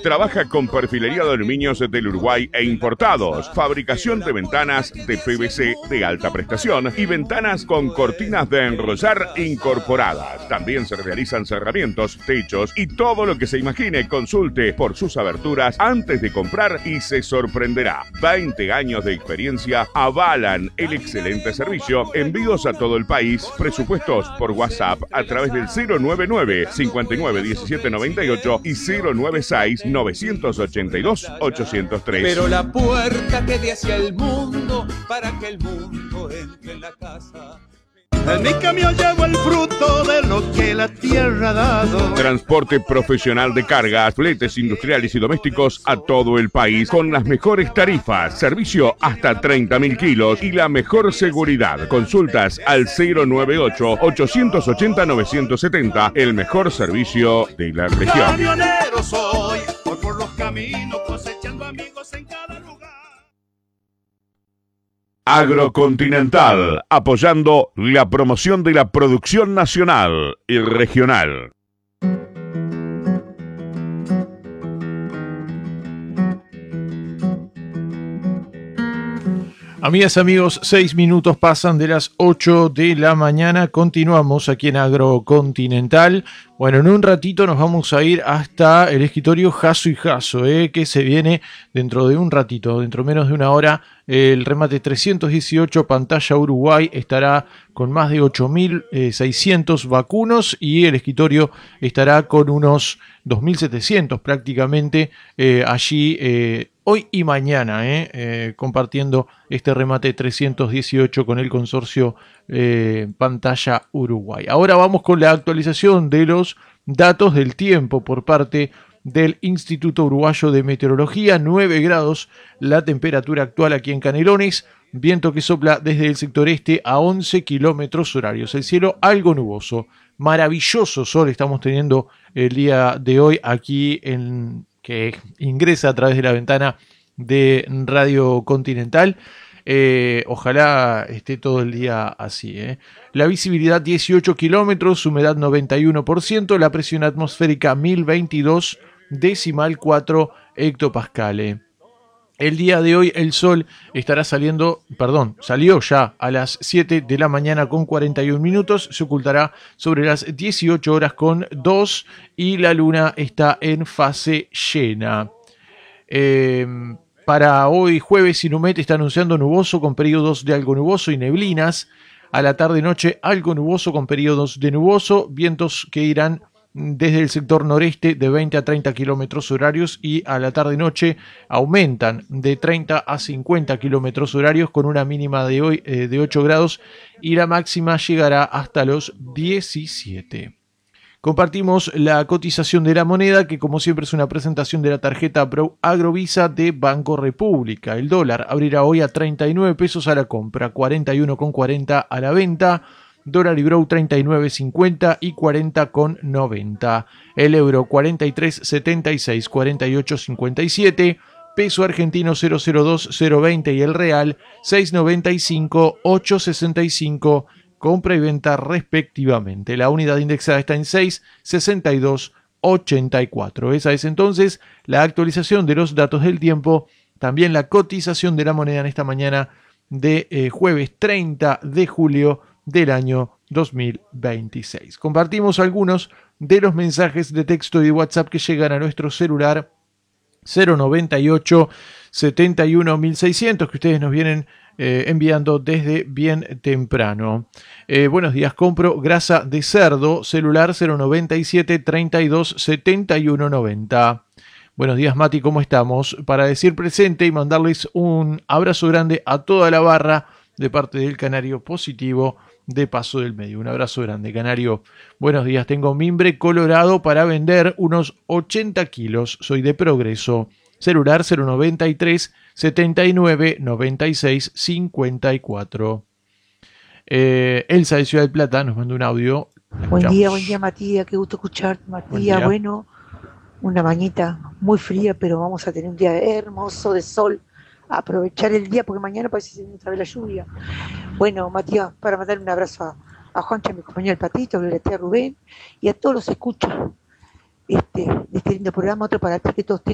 Trabaja con perfilería de aluminios del Uruguay e importados. Fabricación de ventanas de PVC de alta prestación y ventanas con cortinas de enrollar incorporadas. También se realizan cerramientos, techos y todo lo que se imagine. Consulte por sus aberturas antes de comprar y se sorprenderá. 20 años de experiencia avalan el excelente servicio. Envíos a todo el país. Presupuestos por WhatsApp a través del 099 59 17 98 y 096 982 803. Pero la puerta que dé hacia el mundo para que el mundo entre en la casa. En mi camión llevo el fruto de lo que la tierra ha dado. Transporte profesional de cargas, fletes industriales y domésticos a todo el país con las mejores tarifas, servicio hasta 30.000 kilos y la mejor seguridad. Consultas al 098-880-970, el mejor servicio de la región. Camionero soy, voy por los caminos cosechando amigos en cada lugar. Agrocontinental, apoyando la promoción de la producción nacional y regional. Amigas, amigos, 6 minutos pasan de las 8 de la mañana. Continuamos aquí en Agrocontinental. Bueno, en un ratito nos vamos a ir hasta el escritorio Jasso y Jasso, que se viene dentro de un ratito, dentro de menos de una hora. El remate 318 Pantalla Uruguay estará con más de 8.600 vacunos y el escritorio estará con unos 2.700 prácticamente allí hoy y mañana, compartiendo este remate 318 con el consorcio Pantalla Uruguay. Ahora vamos con la actualización de los datos del tiempo por parte del Instituto Uruguayo de Meteorología. 9 grados la temperatura actual aquí en Canelones, viento que sopla desde el sector este a 11 kilómetros horarios. El cielo algo nuboso, maravilloso sol estamos teniendo el día de hoy aquí que ingresa a través de la ventana de Radio Continental. Ojalá esté todo el día así. La visibilidad 18 kilómetros, humedad 91%, la presión atmosférica 1022,4 hectopascales. El día de hoy el sol salió ya a las 7 de la mañana con 41 minutos, se ocultará sobre las 18 horas con 2 y la luna está en fase llena. Para hoy jueves, Inumet está anunciando nuboso con periodos de algo nuboso y neblinas. A la tarde-noche algo nuboso con periodos de nuboso, vientos que irán desde el sector noreste de 20 a 30 kilómetros horarios y a la tarde-noche aumentan de 30 a 50 kilómetros horarios con una mínima de hoy de 8 grados y la máxima llegará hasta los 17. Compartimos la cotización de la moneda, que como siempre es una presentación de la tarjeta Agrovisa de Banco República. El dólar abrirá hoy a 39 pesos a la compra, 41,40 a la venta. Dólar y Brou 39,50 y 40,90. El euro 43,76, 48,57. Peso argentino 0,02, 0,20 y el real 6,95, 8,65. Compra y venta respectivamente. La unidad indexada está en 6,6284. Esa es entonces la actualización de los datos del tiempo. También la cotización de la moneda en esta mañana de jueves 30 de julio del año 2026. Compartimos algunos de los mensajes de texto y de WhatsApp que llegan a nuestro celular 098 71 1600 que ustedes nos vienen enviando desde bien temprano. Buenos días, compro grasa de cerdo, celular 097 32 71 90. Buenos días, Mati, ¿cómo estamos? Para decir presente y mandarles un abrazo grande a toda la barra de parte del Canario Positivo de Paso del Medio. Un abrazo grande, Canario. Buenos días, tengo mimbre colorado para vender unos 80 kilos. Soy de Progreso. Celular 093 79 96 54. Elsa de Ciudad del Plata nos mandó un audio. Buen día, Matías. Qué gusto escucharte, Matías. Bueno, una mañita muy fría, pero vamos a tener un día hermoso de sol. A aprovechar el día porque mañana parece que se viene otra vez la lluvia. Bueno, Matías, para mandarle un abrazo a Juancha, mi compañero el Patito, a Rubén y a todos los escuchas de este lindo programa. Otro para ti, que todos